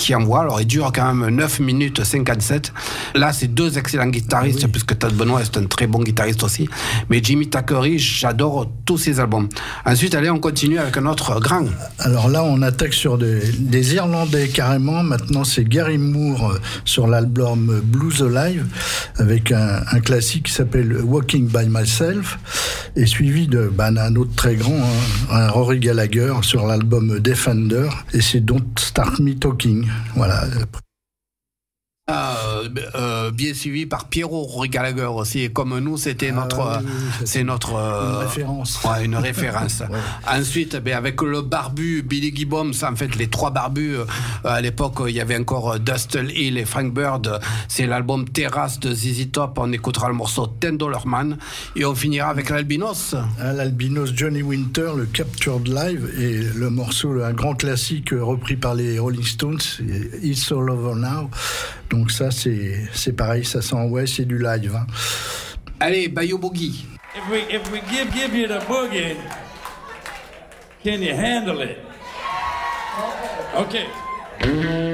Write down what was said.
qui envoie. Alors, il dure quand même 9 minutes 57. Là, c'est deux excellents guitaristes, puisque Todd Benoit est un très bon guitariste aussi. Mais Jimmy Thackeray, j'adore tous ses albums. Ensuite, allez, on continue avec un autre grand. Alors là, on attaque sur des Irlandais carrément. Maintenant, c'est Gary Moore sur l'album Blues Alive, avec un classique qui s'appelle Walking by Myself, et suivi d'un autre très grand, un Rory Gallagher sur l'album Defender, et c'est Don't Start Me Talking. Voilà. Bien suivi par Pierrot Rory Gallagher aussi, et comme nous c'était notre une référence. Ouais, une référence. Ouais. Ensuite, avec le barbu Billy Gibbons, en fait les trois barbus, à l'époque il y avait encore Dustin Hill et Frank Bird, c'est l'album Terrace de ZZ Top. On écoutera le morceau $10 Man et on finira avec l'albinos. L'albinos Johnny Winter, le Captured Live, et le morceau, un grand classique repris par les Rolling Stones, It's All Over Now. Donc ça, c'est pareil, ça sent, c'est du live. Hein. Allez, Bayou Boogie. If we give you the boogie, can you handle it? Okay.